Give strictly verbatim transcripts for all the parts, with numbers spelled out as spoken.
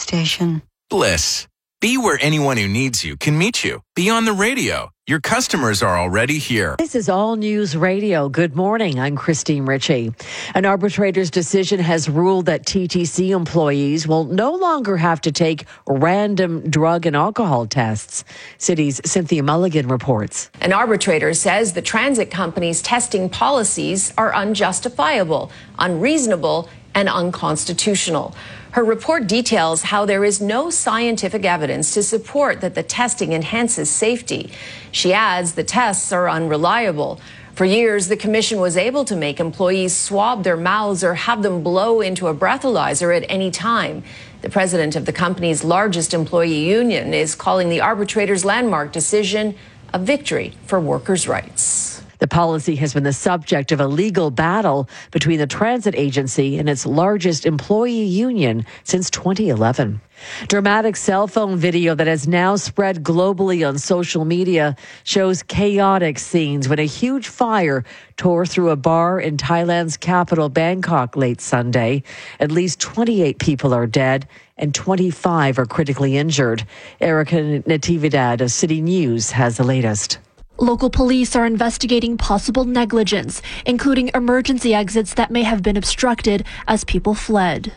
station. Bliss. Be where anyone who needs you can meet you. Be on the radio. Your customers are already here. This is All News Radio. Good morning. I'm Christine Ritchie. An arbitrator's decision has ruled that T T C employees will no longer have to take random drug and alcohol tests. City's Cynthia Mulligan reports. An arbitrator says the transit company's testing policies are unjustifiable, unreasonable, and unconstitutional. Her report details how there is no scientific evidence to support that the testing enhances safety. She adds the tests are unreliable. For years, the commission was able to make employees swab their mouths or have them blow into a breathalyzer at any time. The president of the company's largest employee union is calling the arbitrator's landmark decision a victory for workers' rights. The policy has been the subject of a legal battle between the transit agency and its largest employee union since twenty eleven. Dramatic cell phone video that has now spread globally on social media shows chaotic scenes when a huge fire tore through a bar in Thailand's capital, Bangkok, late Sunday. At least twenty-eight people are dead and twenty-five are critically injured. Erica Natividad of City News has the latest. Local police are investigating possible negligence, including emergency exits that may have been obstructed as people fled.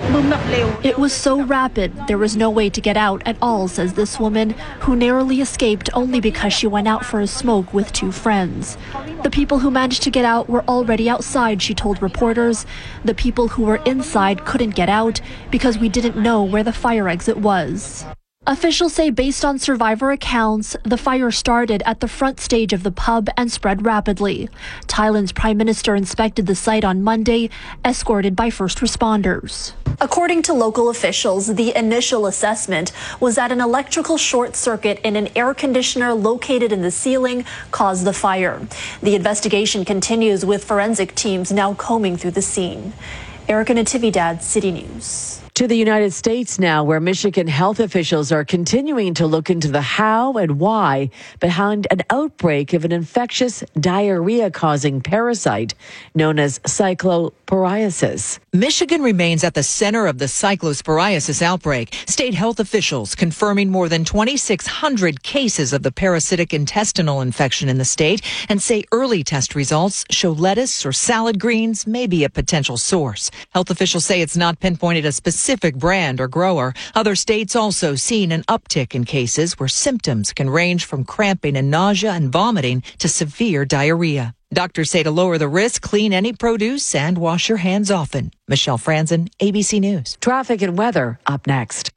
It was so rapid, there was no way to get out at all, says this woman, who narrowly escaped only because she went out for a smoke with two friends. The people who managed to get out were already outside, she told reporters. The people who were inside couldn't get out because we didn't know where the fire exit was. Officials say based on survivor accounts, the fire started at the front stage of the pub and spread rapidly. Thailand's prime minister inspected the site on Monday, escorted by first responders. According to local officials, the initial assessment was that an electrical short circuit in an air conditioner located in the ceiling caused the fire. The investigation continues with forensic teams now combing through the scene. Erica Natividad, City News. To the United States now, where Michigan health officials are continuing to look into the how and why behind an outbreak of an infectious diarrhea-causing parasite known as cyclosporiasis. Michigan remains at the center of the cyclosporiasis outbreak. State health officials confirming more than twenty-six hundred cases of the parasitic intestinal infection in the state and say early test results show lettuce or salad greens may be a potential source. Health officials say it's not pinpointed a specific specific brand or grower. Other states also seen an uptick in cases where symptoms can range from cramping and nausea and vomiting to severe diarrhea. Doctors say to lower the risk, clean any produce and wash your hands often. Michelle Franzen, A B C News. Traffic and weather up next.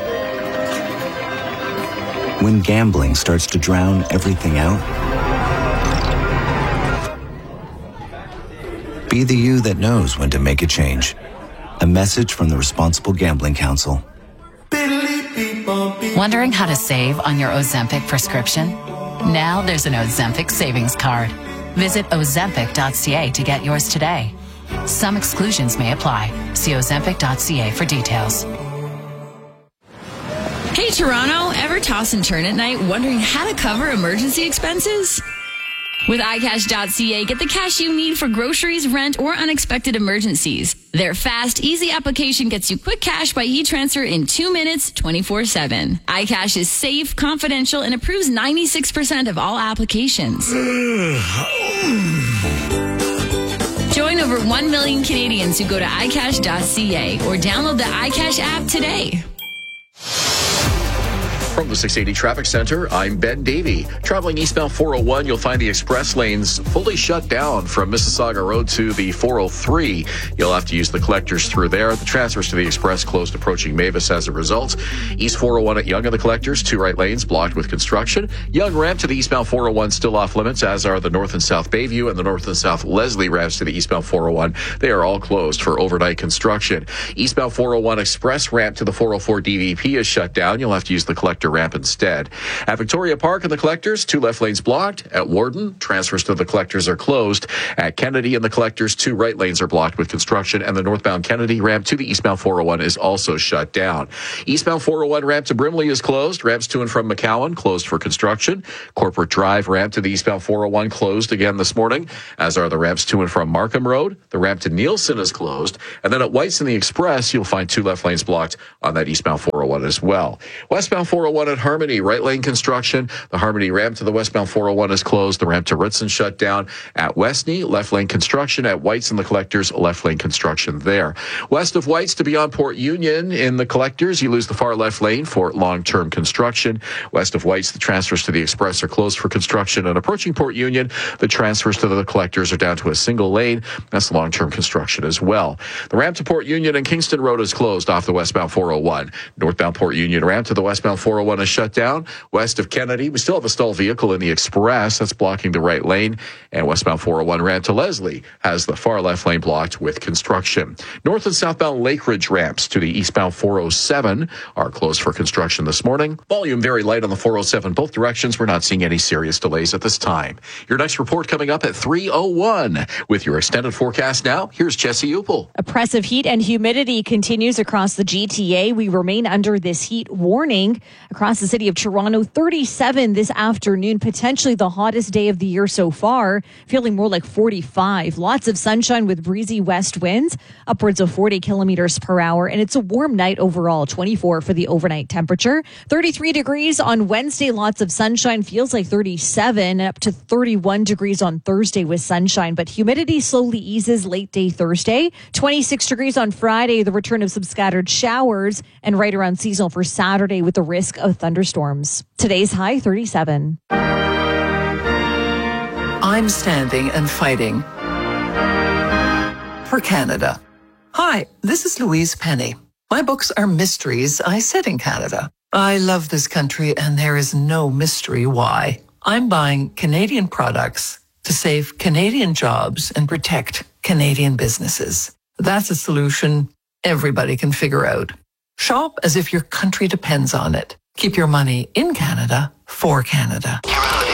When gambling starts to drown everything out, be the you that knows when to make a change. A message from the Responsible Gambling Council. Wondering how to save on your Ozempic prescription? Now there's an Ozempic savings card. Visit ozempic dot c a to get yours today. Some exclusions may apply. See ozempic dot c a for details. Hey Toronto, ever toss and turn at night wondering how to cover emergency expenses? With i cash dot c a, get the cash you need for groceries, rent, or unexpected emergencies. Their fast, easy application gets you quick cash by e-transfer in two minutes, twenty-four seven. iCash is safe, confidential, and approves ninety-six percent of all applications. Join over one million Canadians who go to i cash dot c a or download the iCash app today. From the six eighty Traffic Center, I'm Ben Davey. Traveling eastbound four oh one, you'll find the express lanes fully shut down from Mississauga Road to the four oh three. You'll have to use the collectors through there. The transfers to the express closed approaching Mavis as a result. East four oh one at Yonge and the collectors, two right lanes blocked with construction. Yonge ramp to the eastbound four oh one still off limits, as are the north and south Bayview and the north and south Leslie ramps to the eastbound four oh one. They are all closed for overnight construction. Eastbound four oh one express ramp to the four oh four D V P is shut down. You'll have to use the collector ramp instead. At Victoria Park and the Collectors, two left lanes blocked. At Warden, transfers to the Collectors are closed. At Kennedy and the Collectors, two right lanes are blocked with construction, and the northbound Kennedy ramp to the eastbound four oh one is also shut down. Eastbound four oh one ramp to Brimley is closed. Ramps to and from McCowan closed for construction. Corporate Drive ramp to the eastbound four oh one closed again this morning, as are the ramps to and from Markham Road. The ramp to Nielsen is closed. And then at White's and the Express, you'll find two left lanes blocked on that eastbound four oh one as well. Westbound four oh one at Harmony, right lane construction. The Harmony ramp to the westbound four oh one is closed. The ramp to Ritson shut down. At Westney, left lane construction. At White's and the Collectors, left lane construction there. West of White's to beyond Port Union in the Collectors, you lose the far left lane for long-term construction. West of White's, the transfers to the Express are closed for construction. And approaching Port Union, the transfers to the Collectors are down to a single lane. That's long-term construction as well. The ramp to Port Union and Kingston Road is closed off the westbound four oh one. Northbound Port Union ramp to the westbound four oh one is shut down. West of Kennedy, we still have a stalled vehicle in the Express that's blocking the right lane. And westbound four oh one ramp to Leslie has the far left lane blocked with construction. North and southbound Lake Ridge ramps to the eastbound four oh seven are closed for construction this morning. Volume very light on the four oh seven both directions. We're not seeing any serious delays at this time. Your next report coming up at three oh one. With your extended forecast now, here's Jesse Upel. Oppressive heat and humidity continues across the G T A. We remain under this heat warning across the city of Toronto. thirty-seven this afternoon, potentially the hottest day of the year so far, feeling more like forty-five. Lots of sunshine with breezy west winds, upwards of forty kilometers per hour. And it's a warm night overall, twenty-four for the overnight temperature. thirty-three degrees on Wednesday, lots of sunshine, feels like thirty-seven, up to thirty-one degrees on Thursday with sunshine. But humidity slowly eases late day Thursday. twenty-six degrees on Friday, the return of some scattered showers, and right around seasonal for Saturday with the risk of thunderstorms. Today's high, thirty-seven. I'm standing and fighting for Canada. Hi, this is Louise Penny. My books are mysteries I set in Canada. I love this country and there is no mystery why. I'm buying Canadian products to save Canadian jobs and protect Canadian businesses. That's a solution everybody can figure out. Shop as if your country depends on it. Keep your money in Canada for Canada.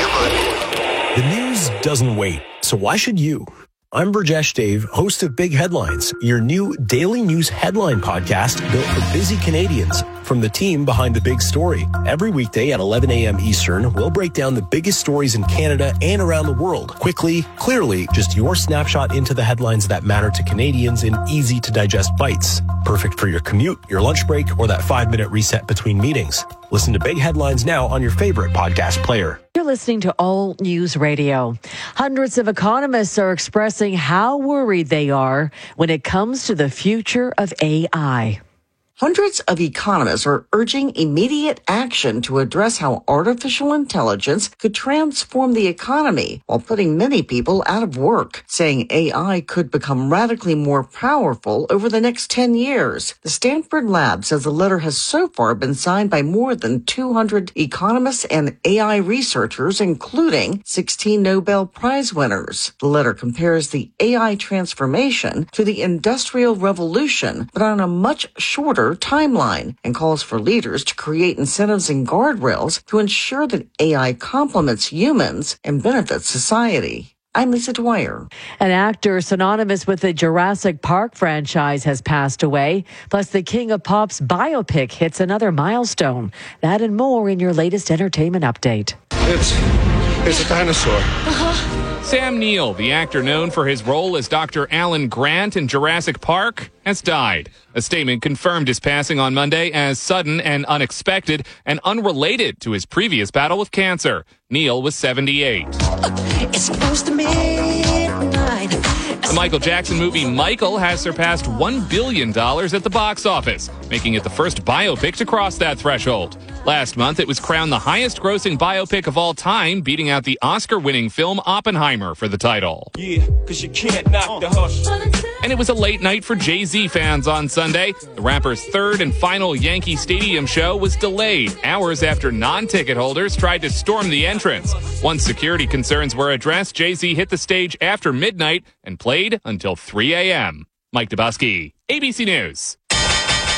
The news doesn't wait, so why should you? I'm Burjesh Dave, host of Big Headlines, your new daily news headline podcast built for busy Canadians from the team behind the big story. Every weekday at eleven a.m. Eastern, we'll break down the biggest stories in Canada and around the world. Quickly, clearly, just your snapshot into the headlines that matter to Canadians in easy-to-digest bites. Perfect for your commute, your lunch break, or that five-minute reset between meetings. Listen to Big Headlines now on your favorite podcast player. You're listening to All News Radio. Hundreds of economists are expressing how worried they are when it comes to the future of A I. Hundreds of economists are urging immediate action to address how artificial intelligence could transform the economy while putting many people out of work, saying A I could become radically more powerful over the next ten years. The Stanford Lab says the letter has so far been signed by more than two hundred economists and A I researchers, including sixteen Nobel Prize winners. The letter compares the A I transformation to the Industrial Revolution, but on a much shorter timeline, and calls for leaders to create incentives and guardrails to ensure that A I complements humans and benefits society. I'm Lisa Dwyer. An actor synonymous with the Jurassic Park franchise has passed away. Plus, the King of Pop's biopic hits another milestone. That and more in your latest entertainment update. It's, it's a dinosaur. Uh-huh. Sam Neill, the actor known for his role as Doctor Alan Grant in Jurassic Park, has died. A statement confirmed his passing on Monday as sudden and unexpected and unrelated to his previous battle with cancer. Neill was seventy-eight. It's close to midnight. The Michael Jackson movie Michael has surpassed one billion dollars at the box office, making it the first biopic to cross that threshold. Last month, it was crowned the highest-grossing biopic of all time, beating out the Oscar-winning film Oppenheimer for the title. Yeah, because you can't knock the hush. And it was a late night for Jay-Z fans on Sunday. The rapper's third and final Yankee Stadium show was delayed hours after non-ticket holders tried to storm the entrance. Once security concerns were addressed, Jay-Z hit the stage after midnight and played until three a.m. Mike Dubusky, A B C News.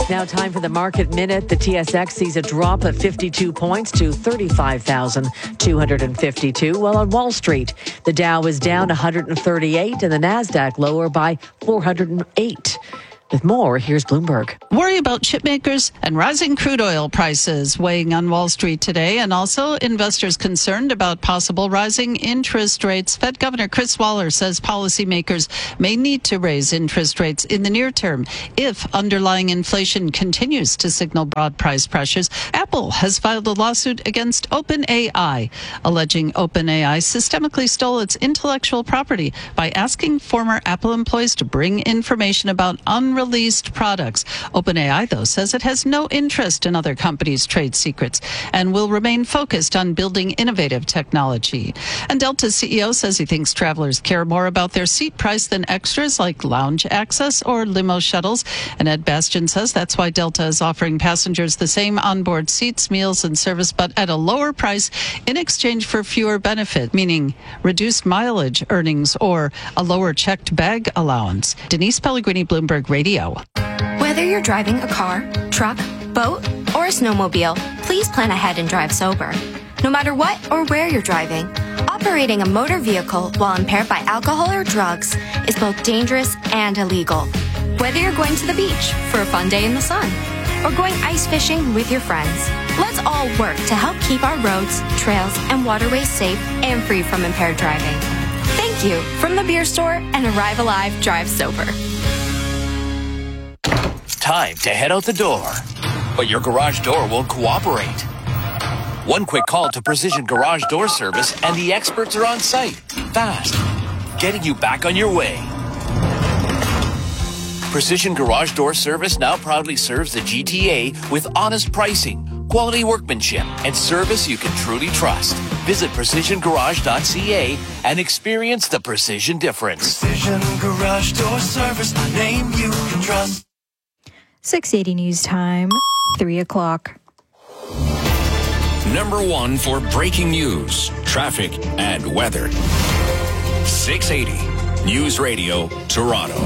Now time for the market minute. The T S X sees a drop of fifty-two points to thirty-five thousand two hundred fifty-two, while on Wall Street, the Dow is down one hundred thirty-eight and the NASDAQ lower by four hundred eight. With more, here's Bloomberg. Worry about chip makers and rising crude oil prices weighing on Wall Street today, and also investors concerned about possible rising interest rates. Fed Governor Chris Waller says policymakers may need to raise interest rates in the near term if underlying inflation continues to signal broad price pressures. Apple has filed a lawsuit against OpenAI, alleging OpenAI systemically stole its intellectual property by asking former Apple employees to bring information about unrelated Released products. OpenAI, though, says it has no interest in other companies' trade secrets and will remain focused on building innovative technology. And Delta's C E O says he thinks travelers care more about their seat price than extras like lounge access or limo shuttles. And Ed Bastian says that's why Delta is offering passengers the same onboard seats, meals, and service, but at a lower price in exchange for fewer benefit, meaning reduced mileage earnings or a lower checked bag allowance. Denise Pellegrini, Bloomberg Radio. Whether you're driving a car, truck, boat, or a snowmobile, please plan ahead and drive sober. No matter what or where you're driving, operating a motor vehicle while impaired by alcohol or drugs is both dangerous and illegal. Whether you're going to the beach for a fun day in the sun or going ice fishing with your friends, let's all work to help keep our roads, trails, and waterways safe and free from impaired driving. Thank you from the beer store and Arrive Alive Drive Sober. Time to head out the door, but your garage door won't cooperate. One quick call to Precision Garage Door Service and the experts are on site, fast, getting you back on your way. Precision Garage Door Service now proudly serves the G T A with honest pricing, quality workmanship, and service you can truly trust. Visit precision garage dot c a and experience the precision difference. Precision Garage Door Service, a name you can trust. six eighty News Time, three o'clock. Number one for breaking news, traffic, and weather. six eighty News Radio, Toronto.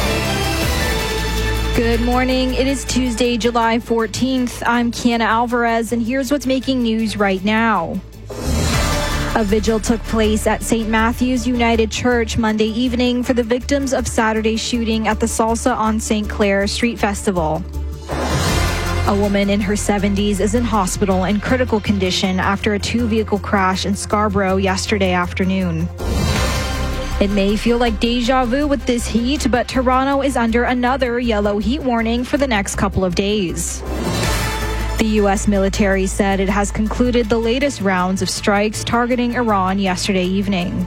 Good morning. It is Tuesday, July fourteenth. I'm Kiana Alvarez, and here's what's making news right now. A vigil took place at Saint Matthew's United Church Monday evening for the victims of Saturday's shooting at the Salsa on Saint Clair Street Festival. A woman in her seventies is in hospital in critical condition after a two-vehicle crash in Scarborough yesterday afternoon. It may feel like deja vu with this heat, but Toronto is under another yellow heat warning for the next couple of days. The U S military said it has concluded the latest rounds of strikes targeting Iran yesterday evening.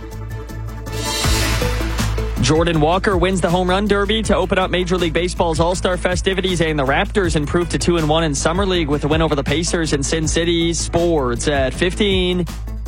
Jordan Walker wins the Home Run Derby to open up Major League Baseball's All-Star festivities, and the Raptors improved to two and one in Summer League with a win over the Pacers in Sin City. Sports at fifteen.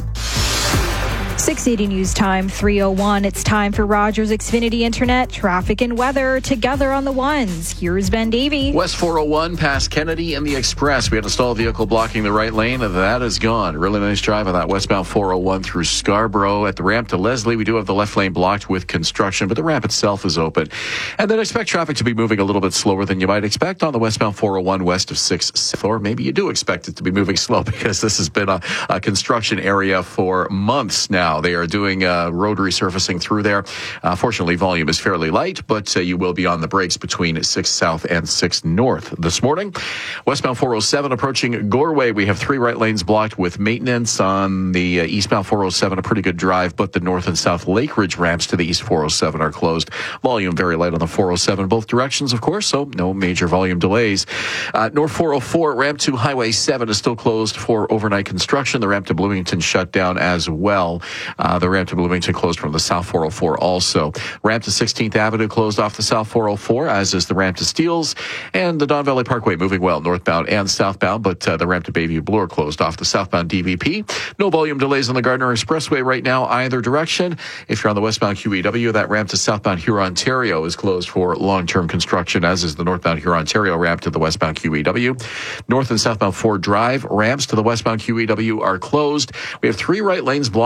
six eighty News Time, three oh one. It's time for Rogers Xfinity Internet, traffic and weather together on the ones. Here's Ben Davey. West four oh one past Kennedy and the Express. We had a stalled vehicle blocking the right lane, and that is gone. Really nice drive on that westbound four oh one through Scarborough. At the ramp to Leslie, we do have the left lane blocked with construction, but the ramp itself is open. And then expect traffic to be moving a little bit slower than you might expect on the westbound four oh one west of sixth, or maybe you do expect it to be moving slow because this has been a, a construction area for months now. They are doing uh, road resurfacing through there. Uh, fortunately, volume is fairly light, but uh, you will be on the brakes between sixth South and sixth North this morning. Westbound four oh seven approaching Goreway. We have three right lanes blocked with maintenance on the uh, eastbound four oh seven. A pretty good drive, but the north and south Lake Ridge ramps to the east four oh seven are closed. Volume very light on the four oh seven, both directions, of course, so no major volume delays. Uh, North four oh four, ramp to Highway seven is still closed for overnight construction. The ramp to Bloomington shut down as well. Uh, the ramp to Bloomington closed from the South four oh four also. Ramp to sixteenth Avenue closed off the South four oh four, as is the ramp to Steeles. And the Don Valley Parkway moving well, northbound and southbound, but uh, the ramp to Bayview Bloor closed off the southbound D V P. No volume delays on the Gardner Expressway right now, either direction. If you're on the westbound Q E W, that ramp to southbound Hurontario is closed for long-term construction, as is the northbound Hurontario ramp to the westbound Q E W. North and southbound Ford Drive ramps to the westbound Q E W are closed. We have three right lanes blocked on the Burlington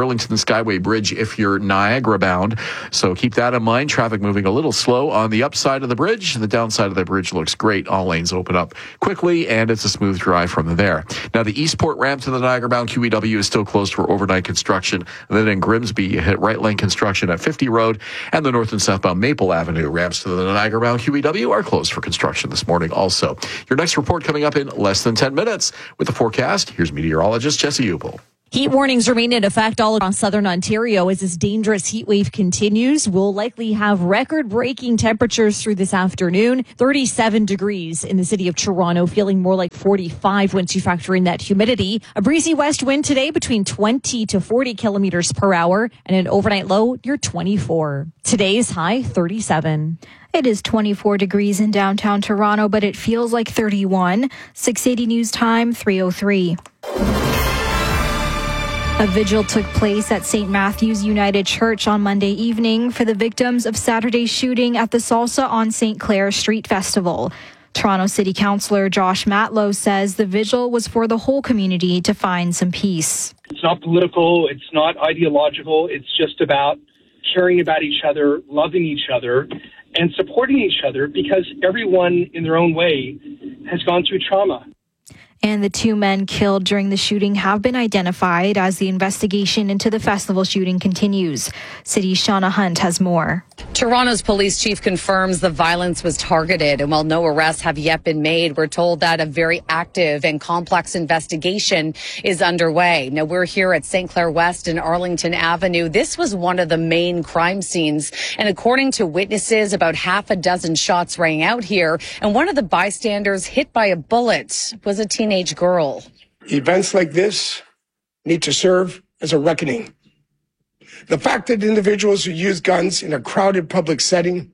Arlington Skyway Bridge if you're Niagara bound. So keep that in mind. Traffic moving a little slow on the upside of the bridge. The downside of the bridge looks great. All lanes open up quickly, and it's a smooth drive from there. Now, the Eastport ramp to the Niagara bound Q E W is still closed for overnight construction. And then in Grimsby, you hit right lane construction at fifty Road, and the north and southbound Maple Avenue ramps to the Niagara bound Q E W are closed for construction this morning also. Your next report coming up in less than ten minutes. With the forecast, here's meteorologist Jesse Upel. Heat warnings remain in effect all across southern Ontario as this dangerous heat wave continues. We'll likely have record-breaking temperatures through this afternoon. thirty-seven degrees in the city of Toronto, feeling more like forty-five once you factor in that humidity. A breezy west wind today between twenty to forty kilometers per hour and an overnight low near twenty-four. Today's high, thirty-seven. It is twenty-four degrees in downtown Toronto, but it feels like thirty-one. six eighty News Time, three oh three. A vigil took place at Saint Matthew's United Church on Monday evening for the victims of Saturday's shooting at the Salsa on Saint Clair Street Festival. Toronto City Councillor Josh Matlow says the vigil was for the whole community to find some peace. It's not political, it's not ideological, it's just about caring about each other, loving each other, and supporting each other because everyone in their own way has gone through trauma. And the two men killed during the shooting have been identified as the investigation into the festival shooting continues. City's Shauna Hunt has more. Toronto's police chief confirms the violence was targeted, and while no arrests have yet been made, we're told that a very active and complex investigation is underway. Now, we're here at Saint Clair West and Arlington Avenue. This was one of the main crime scenes, and according to witnesses, about half a dozen shots rang out here, and one of the bystanders hit by a bullet was a teenage girl. Events like this need to serve as a reckoning. The fact that individuals who use guns in a crowded public setting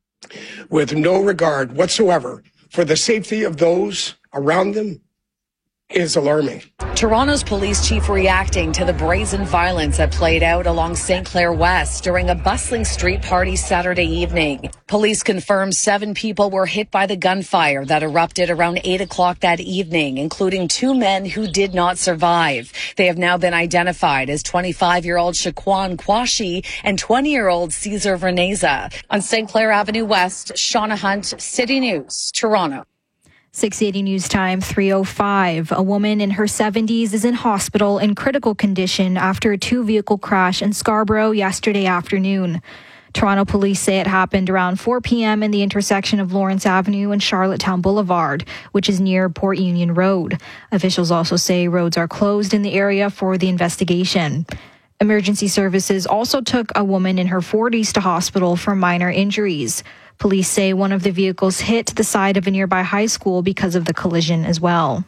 with no regard whatsoever for the safety of those around them is alarming. Toronto's police chief reacting to the brazen violence that played out along Saint Clair West during a bustling street party Saturday evening. Police confirmed seven people were hit by the gunfire that erupted around eight o'clock that evening, including two men who did not survive. They have now been identified as twenty-five-year-old Shaquan Kwashi and twenty-year-old Cesar Verneza. On Saint Clair Avenue West, Shauna Hunt, City News, Toronto. six eighty News Time, three oh five. A woman in her seventies is in hospital in critical condition after a two-vehicle crash in Scarborough yesterday afternoon. Toronto police say it happened around four p.m. in the intersection of Lawrence Avenue and Charlottetown Boulevard, which is near Port Union Road. Officials also say roads are closed in the area for the investigation. Emergency services also took a woman in her forties to hospital for minor injuries. Police say one of the vehicles hit the side of a nearby high school because of the collision as well.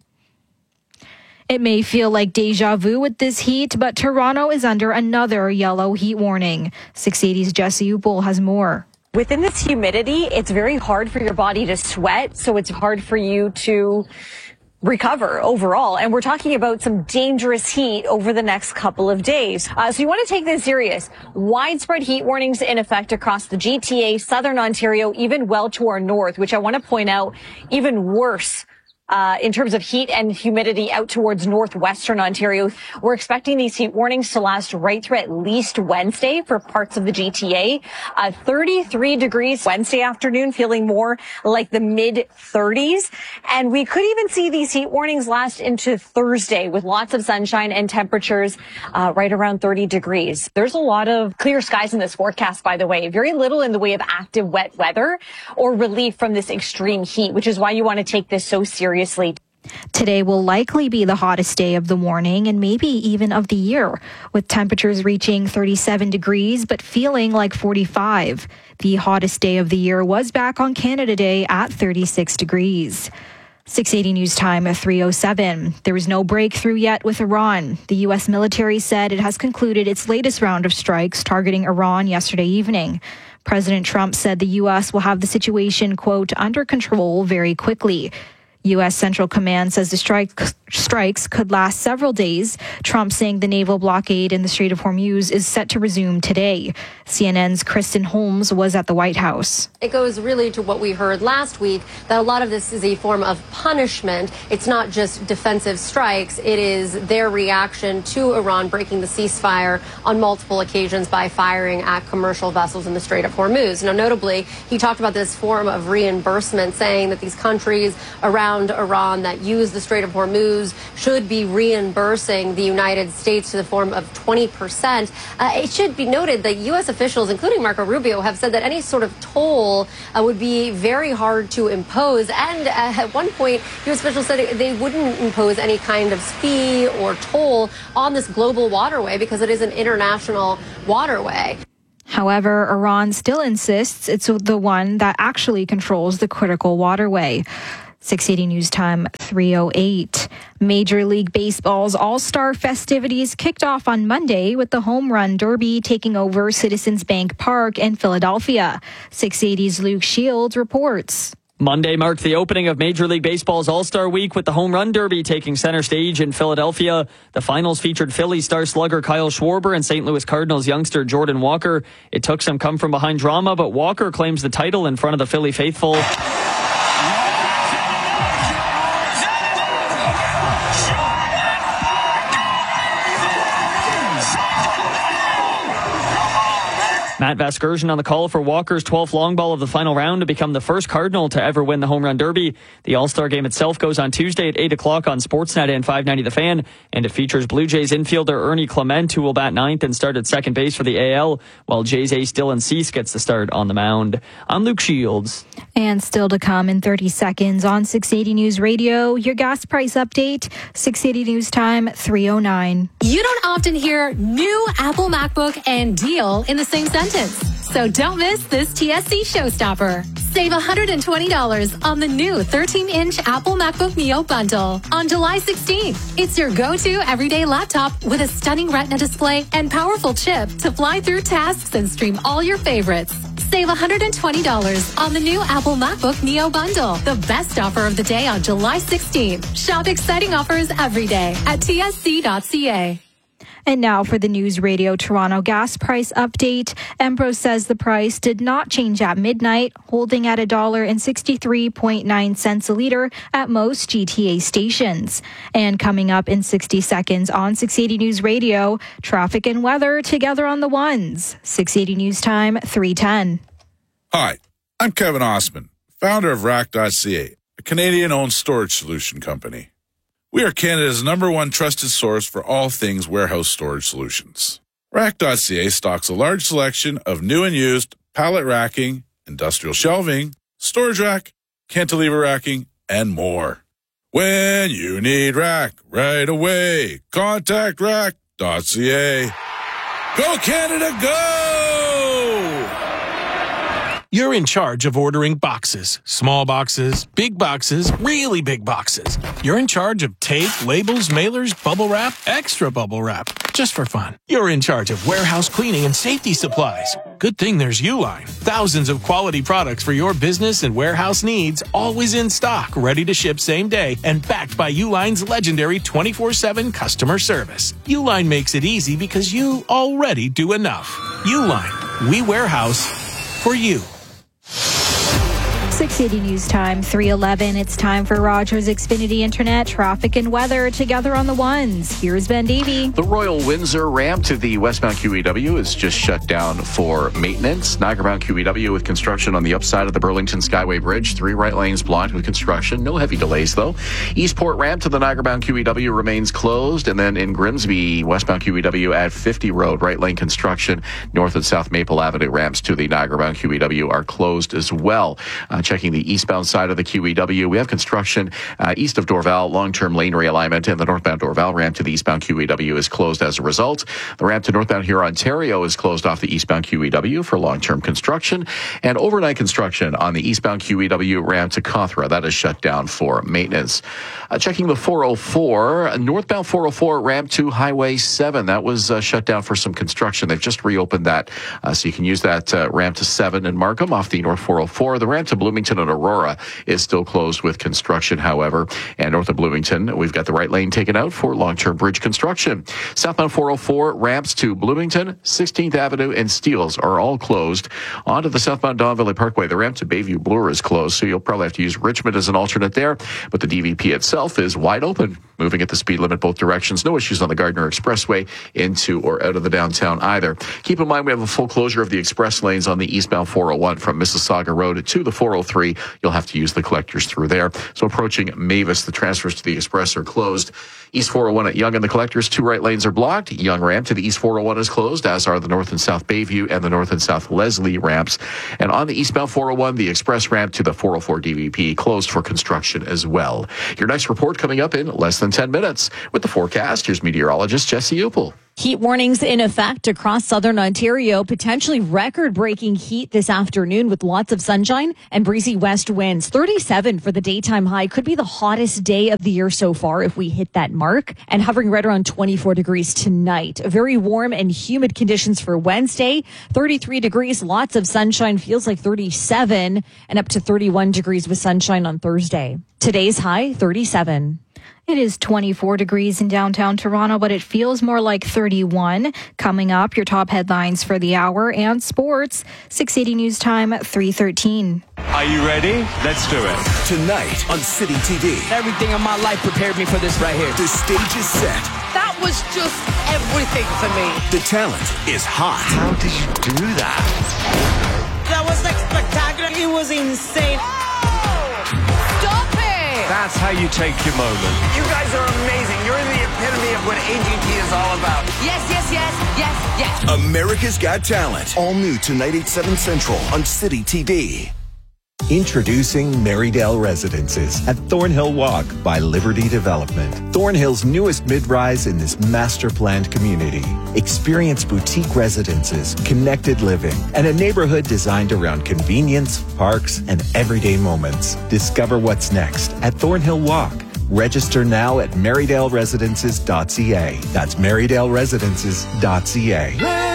It may feel like deja vu with this heat, but Toronto is under another yellow heat warning. six eighty's Jesse Upel has more. Within this humidity, it's very hard for your body to sweat, so it's hard for you to recover overall. And we're talking about some dangerous heat over the next couple of days. Uh, so you want to take this serious. Widespread heat warnings in effect across the G T A, Southern Ontario, even well to our north, which I want to point out, even worse Uh, in terms of heat and humidity out towards northwestern Ontario. We're expecting these heat warnings to last right through at least Wednesday for parts of the G T A. Uh, thirty-three degrees Wednesday afternoon, feeling more like the mid thirties. And we could even see these heat warnings last into Thursday with lots of sunshine and temperatures uh, right around thirty degrees. There's a lot of clear skies in this forecast, by the way. Very little in the way of active wet weather or relief from this extreme heat, which is why you want to take this so seriously. Today will likely be the hottest day of the morning and maybe even of the year, with temperatures reaching thirty-seven degrees but feeling like forty-five. The hottest day of the year was back on Canada Day at thirty-six degrees. six eighty News Time at three oh seven. There is no breakthrough yet with Iran. The U S military said it has concluded its latest round of strikes targeting Iran yesterday evening. President Trump said the U S will have the situation, quote, under control very quickly. U S Central Command says the strike, strikes could last several days. Trump saying the naval blockade in the Strait of Hormuz is set to resume today. C N N's Kristen Holmes was at the White House. It goes really to what we heard last week, that a lot of this is a form of punishment. It's not just defensive strikes. It is their reaction to Iran breaking the ceasefire on multiple occasions by firing at commercial vessels in the Strait of Hormuz. Now, notably, he talked about this form of reimbursement, saying that these countries around Iran that use the Strait of Hormuz should be reimbursing the United States to the form of twenty percent. Uh, it should be noted that U S officials, including Marco Rubio, have said that any sort of toll uh, would be very hard to impose. And uh, at one point, U S officials said they wouldn't impose any kind of fee or toll on this global waterway because it is an international waterway. However, Iran still insists it's the one that actually controls the critical waterway. six eighty News Time, three oh eight. Major League Baseball's All-Star festivities kicked off on Monday with the Home Run Derby taking over Citizens Bank Park in Philadelphia. six eighty's Luke Shields reports. Monday marked the opening of Major League Baseball's All-Star Week with the Home Run Derby taking center stage in Philadelphia. The finals featured Phillies star slugger Kyle Schwarber and Saint Louis Cardinals youngster Jordan Walker. It took some come-from-behind drama, but Walker claims the title in front of the Philly faithful. Matt Vasgersian on the call for Walker's twelfth long ball of the final round to become the first Cardinal to ever win the Home Run Derby. The All-Star game itself goes on Tuesday at eight o'clock on Sportsnet and five ninety The Fan, and it features Blue Jays infielder Ernie Clement, who will bat ninth and start at second base for the A L, while Jays ace Dylan Cease gets the start on the mound. I'm Luke Shields. And still to come in thirty seconds on six eighty News Radio, your gas price update, six eighty News Time, three oh nine. You don't often hear new Apple MacBook and deal in the same sentence. So don't miss this T S C showstopper. Save one hundred twenty dollars on the new thirteen inch Apple MacBook Neo bundle on July sixteenth. It's your go-to everyday laptop with a stunning Retina display and powerful chip to fly through tasks and stream all your favorites. Save one hundred twenty dollars on the new Apple MacBook Neo bundle. The best offer of the day on July sixteenth. Shop exciting offers every day at T S C dot C A. And now for the News Radio Toronto gas price update. Empro says the price did not change at midnight, holding at one dollar and sixty-three point nine cents a litre at most G T A stations. And coming up in sixty seconds on six eighty News Radio, traffic and weather together on the ones. six eighty News Time, three ten. Hi, I'm Kevin Osman, founder of Rack dot C A, a Canadian-owned storage solution company. We are Canada's number one trusted source for all things warehouse storage solutions. Rack dot C A stocks a large selection of new and used pallet racking, industrial shelving, storage rack, cantilever racking, and more. When you need rack right away, contact Rack dot C A. Go Canada, go! You're in charge of ordering boxes. Small boxes, big boxes, really big boxes. You're in charge of tape, labels, mailers, bubble wrap, extra bubble wrap, just for fun. You're in charge of warehouse cleaning and safety supplies. Good thing there's Uline. Thousands of quality products for your business and warehouse needs, always in stock, ready to ship same day, and backed by Uline's legendary twenty-four seven customer service. Uline makes it easy because you already do enough. Uline, we warehouse for you. six eighty News Time, three eleven. It's time for Rogers Xfinity Internet, traffic and weather together on the ones. Here's Ben Davey. The Royal Windsor ramp to the westbound Q E W is just shut down for maintenance. Niagara-bound Q E W with construction on the upside of the Burlington Skyway Bridge. Three right lanes blocked with construction. No heavy delays, though. Eastport ramp to the Niagara-bound Q E W remains closed. And then in Grimsby, westbound Q E W at fifty Road, right lane construction. North and South Maple Avenue ramps to the Niagara-bound Q E W are closed as well. Uh, checking the eastbound side of the Q E W, we have construction uh, east of Dorval, long-term lane realignment, and the northbound Dorval ramp to the eastbound Q E W is closed as a result. The ramp to northbound Huron, Ontario is closed off the eastbound Q E W for long-term construction, and overnight construction on the eastbound Q E W ramp to Cawthra. That is shut down for maintenance. Uh, checking the four oh four, northbound four oh four ramp to Highway seven. That was uh, shut down for some construction. They've just reopened that, uh, so you can use that uh, ramp to seven in Markham off the North four oh four. The ramp to Bloomington Bloomington and Aurora is still closed with construction, however. And north of Bloomington, we've got the right lane taken out for long-term bridge construction. Southbound four oh four ramps to Bloomington, sixteenth Avenue, and Steeles are all closed. Onto the southbound Don Valley Parkway, the ramp to Bayview Bloor is closed, so you'll probably have to use Richmond as an alternate there. But the D V P itself is wide open, moving at the speed limit both directions. No issues on the Gardner Expressway into or out of the downtown either. Keep in mind we have a full closure of the express lanes on the eastbound four oh one from Mississauga Road to the four oh three. You'll have to use the collectors through there. So approaching Mavis, the transfers to the express are closed. East four oh one at Yonge and the collectors, two right lanes are blocked. Yonge ramp to the East four oh one is closed, as are the North and South Bayview and the North and South Leslie ramps. And on the eastbound four oh one, the express ramp to the four oh four D V P closed for construction as well. Your next report coming up in less than ten minutes. With the forecast, here's meteorologist Jesse Upel. Heat warnings in effect across southern Ontario. Potentially record-breaking heat this afternoon with lots of sunshine and breezy west winds. thirty-seven for the daytime high. Could be the hottest day of the year so far if we hit that mark. And hovering right around twenty-four degrees tonight. Very warm and humid conditions for Wednesday. thirty-three degrees, lots of sunshine. Feels like thirty-seven and up to thirty-one degrees with sunshine on Thursday. Today's high, thirty-seven. It is twenty-four degrees in downtown Toronto, but it feels more like thirty-one. Coming up, your top headlines for the hour and sports. six eighty News Time, three thirteen. Are you ready? Let's do it. Tonight on City T V. Everything in my life prepared me for this right here. The stage is set. That was just everything for me. The talent is hot. How did you do that? That was like spectacular. It was insane. Stop it! That's how you take your moment. You guys are amazing. You're the epitome of what A G T is all about. Yes, yes, yes, yes, yes. America's Got Talent. All new tonight at seven Central on City T V. Introducing Marydale Residences at Thornhill Walk by Liberty Development. Thornhill's newest mid-rise in this master-planned community. Experience boutique residences, connected living, and a neighborhood designed around convenience, parks, and everyday moments. Discover what's next at Thornhill Walk. Register now at marydale residences dot c a. That's marydale residences dot c a.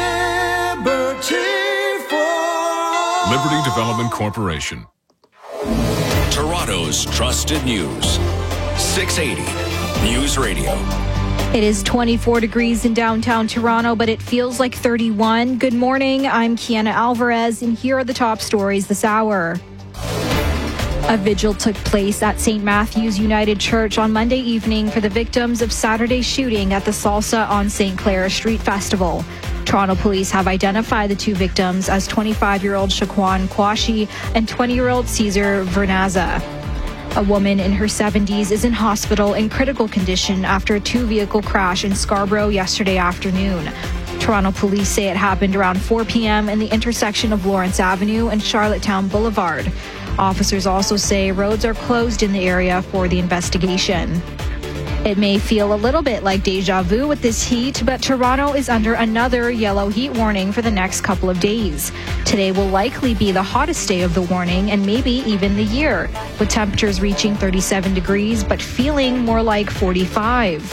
Liberty Development Corporation. Toronto's trusted news. six eighty News Radio. It is twenty-four degrees in downtown Toronto, but it feels like thirty-one. Good morning. I'm Kiana Alvarez, and here are the top stories this hour. A vigil took place at Saint Matthew's United Church on Monday evening for the victims of Saturday's shooting at the Salsa on Saint Clair Street Festival. Toronto police have identified the two victims as twenty-five-year-old Shaquan Kwashi and twenty-year-old Cesar Vernaza. A woman in her seventies is in hospital in critical condition after a two-vehicle crash in Scarborough yesterday afternoon. Toronto police say it happened around four p.m. in the intersection of Lawrence Avenue and Charlottetown Boulevard. Officers also say roads are closed in the area for the investigation. It may feel a little bit like deja vu with this heat, but Toronto is under another yellow heat warning for the next couple of days. Today will likely be the hottest day of the warning and maybe even the year, with temperatures reaching thirty-seven degrees but feeling more like forty-five.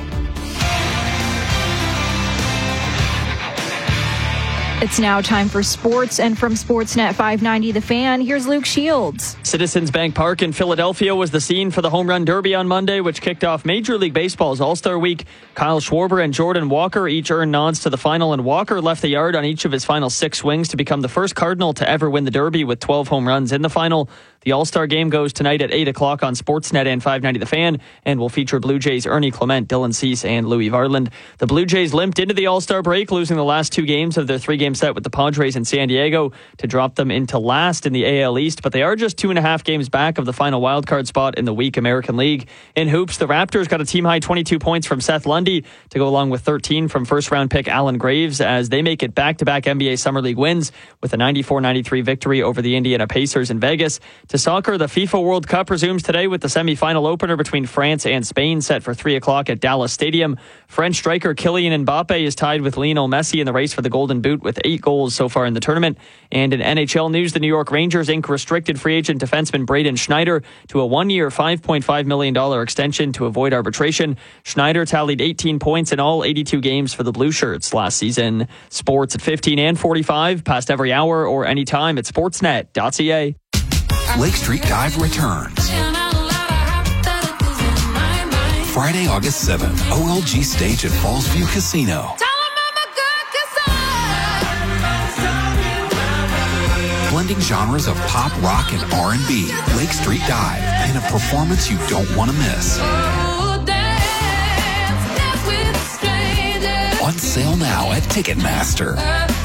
It's now time for sports, and from Sportsnet five ninety The Fan, here's Luke Shields. Citizens Bank Park in Philadelphia was the scene for the Home Run Derby on Monday, which kicked off Major League Baseball's All-Star Week. Kyle Schwarber and Jordan Walker each earned nods to the final, and Walker left the yard on each of his final six swings to become the first Cardinal to ever win the Derby with twelve home runs in the final. The All-Star game goes tonight at eight o'clock on Sportsnet and five ninety The Fan and will feature Blue Jays Ernie Clement, Dylan Cease, and Louis Varland. The Blue Jays limped into the All-Star break, losing the last two games of their three-game set with the Padres in San Diego to drop them into last in the A L East, but they are just two and a half games back of the final wildcard spot in the weak American League. In hoops, the Raptors got a team-high twenty-two points from Seth Lundy to go along with thirteen from first-round pick Alan Graves as they make it back-to-back N B A Summer League wins with a ninety-four ninety-three victory over the Indiana Pacers in Vegas. To soccer, the FIFA World Cup resumes today with the semi-final opener between France and Spain set for three o'clock at Dallas Stadium. French striker Kylian Mbappe is tied with Lionel Messi in the race for the Golden Boot with eight goals so far in the tournament. And in N H L news, the New York Rangers ink restricted free agent defenseman Braden Schneider to a one-year, five point five million dollars extension to avoid arbitration. Schneider tallied eighteen points in all eighty-two games for the Blue Shirts last season. Sports at fifteen and forty-five, past every hour or anytime at sportsnet dot c a. Lake Street Dive returns. Friday, August seventh, O L G stage at Fallsview Casino. Blending genres of pop, rock, and R and B. Lake Street Dive in a performance you don't want to miss. On sale now at Ticketmaster.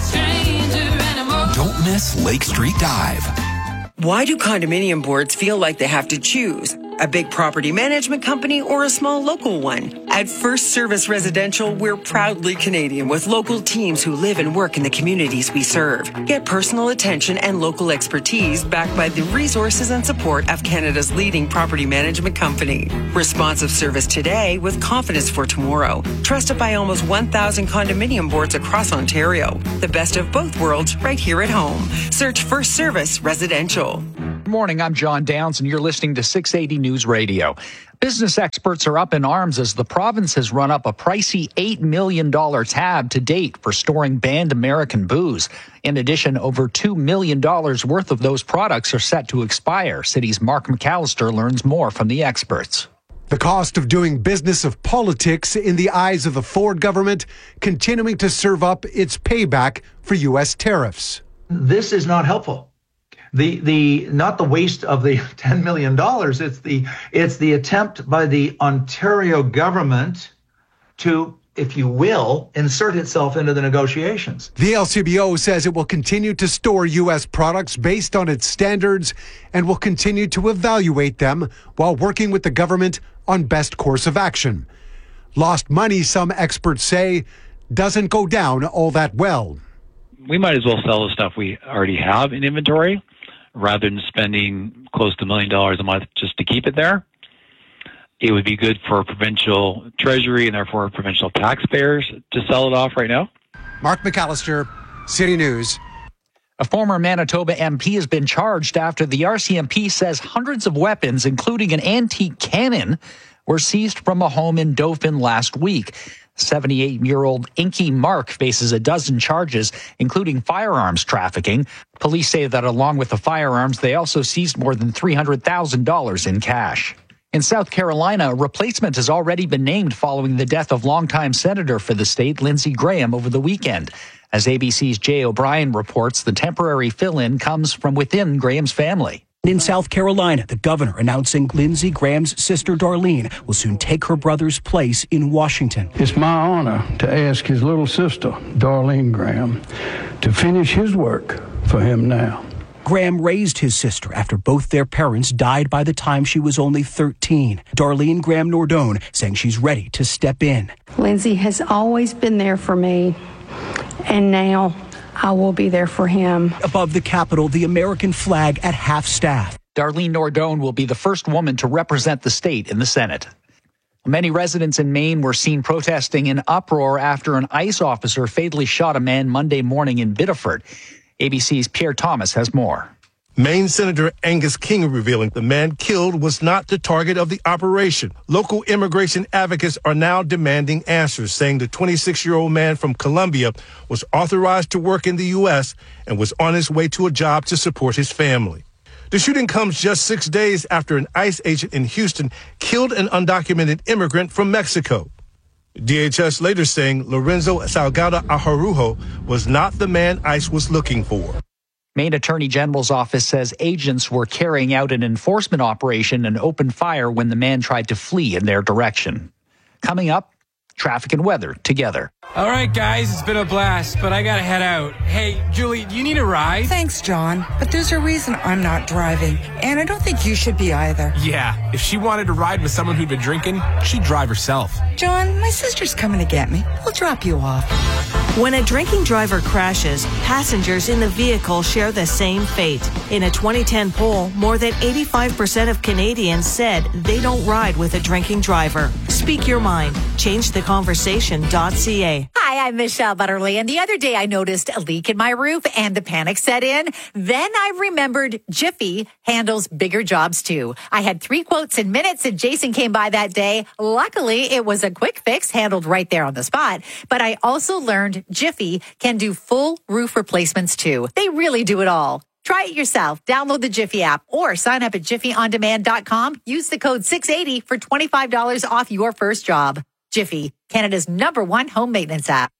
Don't miss Lake Street Dive. Why do condominium boards feel like they have to choose? A big property management company or a small local one? At First Service Residential, we're proudly Canadian with local teams who live and work in the communities we serve. Get personal attention and local expertise backed by the resources and support of Canada's leading property management company. Responsive service today with confidence for tomorrow. Trusted by almost one thousand condominium boards across Ontario. The best of both worlds right here at home. Search First Service Residential. Good morning, I'm John Downs, and you're listening to six eighty News Radio. Business experts are up in arms as the province has run up a pricey eight million dollars tab to date for storing banned American booze. In addition, over two million dollars worth of those products are set to expire. City's Mark McAllister learns more from the experts. The cost of doing business of politics in the eyes of the Ford government continuing to serve up its payback for U S tariffs. This is not helpful. The the not the waste of the ten million dollars, it's the it's the attempt by the Ontario government to, if you will, insert itself into the negotiations. The L C B O says it will continue to store U S products based on its standards and will continue to evaluate them while working with the government on best course of action. Lost money, some experts say, doesn't go down all that well. We might as well sell the stuff we already have in inventory rather than spending close to a million dollars a month just to keep it there. It would be good for provincial treasury and therefore provincial taxpayers to sell it off right now. Mark McAllister, City News. A former Manitoba M P has been charged after the R C M P says hundreds of weapons, including an antique cannon, were seized from a home in Dauphin last week. seventy-eight-year-old Inky Mark faces a dozen charges, including firearms trafficking. Police say that along with the firearms, they also seized more than three hundred thousand dollars in cash. In South Carolina, a replacement has already been named following the death of longtime senator for the state, Lindsey Graham, over the weekend. As A B C's Jay O'Brien reports, the temporary fill-in comes from within Graham's family. In South Carolina, the governor announcing Lindsey Graham's sister Darlene will soon take her brother's place in Washington. It's my honor to ask his little sister, Darlene Graham, to finish his work for him now. Graham raised his sister after both their parents died by the time she was only thirteen. Darlene Graham Nordone saying she's ready to step in. Lindsey has always been there for me, and now I will be there for him. Above the Capitol, the American flag at half-staff. Darlene Nordone will be the first woman to represent the state in the Senate. Many residents in Maine were seen protesting in uproar after an ICE officer fatally shot a man Monday morning in Biddeford. A B C's Pierre Thomas has more. Maine Senator Angus King revealing the man killed was not the target of the operation. Local immigration advocates are now demanding answers, saying the twenty-six-year-old man from Colombia was authorized to work in the U S and was on his way to a job to support his family. The shooting comes just six days after an ICE agent in Houston killed an undocumented immigrant from Mexico. D H S later saying Lorenzo Salgado Ajarujo was not the man ICE was looking for. Maine Attorney General's office says agents were carrying out an enforcement operation and opened fire when the man tried to flee in their direction. Coming up, traffic and weather together. All right, guys, it's been a blast, but I gotta head out. Hey, Julie, do you need a ride? Thanks, John, but there's a reason I'm not driving, and I don't think you should be either. Yeah, if she wanted to ride with someone who'd been drinking, she'd drive herself. John, my sister's coming to get me. We'll drop you off. When a drinking driver crashes, passengers in the vehicle share the same fate. In a twenty ten poll, more than eighty-five percent of Canadians said they don't ride with a drinking driver. Speak your mind. change the conversation dot c a. Hi, I'm Michelle Butterly, and the other day I noticed a leak in my roof and the panic set in. Then I remembered Jiffy handles bigger jobs too. I had three quotes in minutes and Jason came by that day. Luckily, it was a quick fix handled right there on the spot. But I also learned Jiffy can do full roof replacements too. They really do it all. Try it yourself. Download the Jiffy app or sign up at jiffy on demand dot com. Use the code six eighty for twenty-five dollars off your first job. Jiffy, Canada's number one home maintenance app.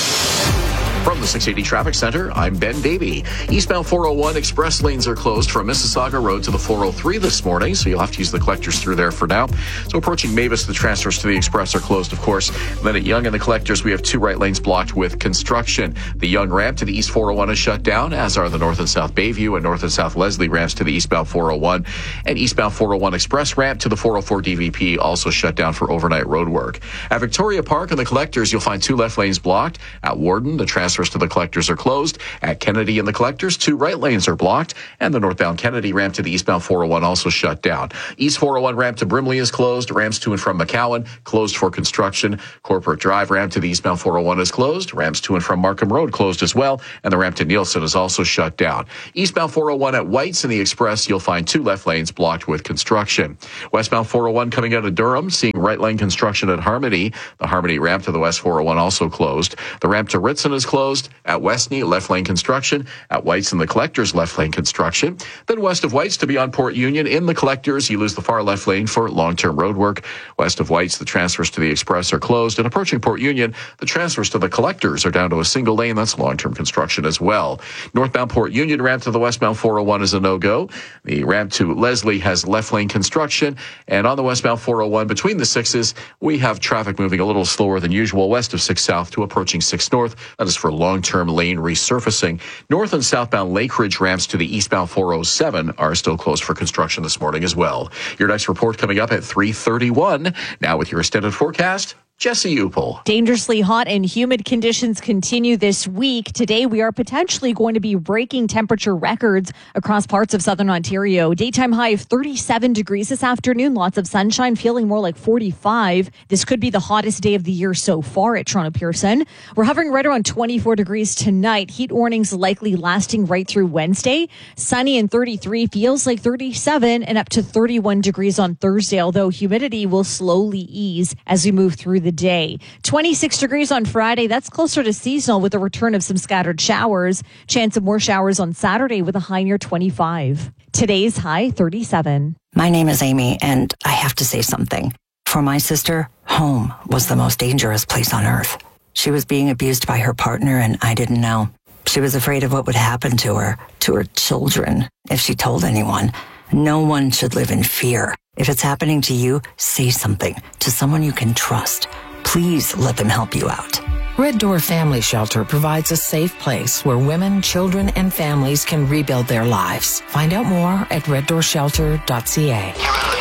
From the six eighty Traffic Center, I'm Ben Davey. Eastbound four oh one express lanes are closed from Mississauga Road to the four oh three this morning, so you'll have to use the collectors through there for now. So approaching Mavis, the transfers to the express are closed, of course. And then at Yonge and the collectors, we have two right lanes blocked with construction. The Yonge ramp to the East four oh one is shut down, as are the North and South Bayview and North and South Leslie ramps to the eastbound four oh one. And eastbound four oh one express ramp to the four oh four D V P also shut down for overnight road work. At Victoria Park and the collectors, you'll find two left lanes blocked. At Warden, the transfers to the collectors are closed. At Kennedy and the collectors, two right lanes are blocked, and the northbound Kennedy ramp to the eastbound four oh one also shut down. East four oh one ramp to Brimley is closed. Ramps to and from McCowan closed for construction. Corporate Drive ramp to the eastbound four oh one is closed. Ramps to and from Markham Road closed as well, and the ramp to Nielsen is also shut down. Eastbound four oh one at Whites and the Express, you'll find two left lanes blocked with construction. Westbound four oh one coming out of Durham, seeing right lane construction at Harmony. The Harmony ramp to the West four oh one also closed. The ramp to Ritson is closed. At Westney, left lane construction. At Whites and the collectors, left lane construction. Then west of Whites to beyond Port Union, in the collectors, you lose the far left lane for long-term road work. West of Whites, the transfers to the Express are closed. And approaching Port Union, the transfers to the collectors are down to a single lane. That's long-term construction as well. Northbound Port Union ramp to the westbound four oh one is a no-go. The ramp to Leslie has left lane construction. And on the westbound four oh one, between the sixes, we have traffic moving a little slower than usual west of six South to approaching six North. That is for long-term lane resurfacing. North and southbound Lake Ridge ramps to the eastbound four oh seven are still closed for construction this morning as well. Your next report coming up at three thirty-one. Now with your extended forecast, Jesse Upel. Dangerously hot and humid conditions continue this week. Today, we are potentially going to be breaking temperature records across parts of southern Ontario. Daytime high of thirty-seven degrees this afternoon. Lots of sunshine, feeling more like forty-five. This could be the hottest day of the year so far at Toronto Pearson. We're hovering right around twenty-four degrees tonight. Heat warnings likely lasting right through Wednesday. Sunny and thirty-three, feels like thirty-seven, and up to thirty-one degrees on Thursday, although humidity will slowly ease as we move through the day. twenty-six degrees on Friday. That's closer to seasonal with the return of some scattered showers. Chance of more showers on Saturday with a high near twenty-five. Today's high thirty-seven. My name is Amy, and I have to say something. For my sister, home was the most dangerous place on earth. She was being abused by her partner, and I didn't know. She was afraid of what would happen to her, to her children, if she told anyone. No one should live in fear. If it's happening to you, say something to someone you can trust. Please let them help you out. Red Door Family Shelter provides a safe place where women, children, and families can rebuild their lives. Find out more at red door shelter dot c a.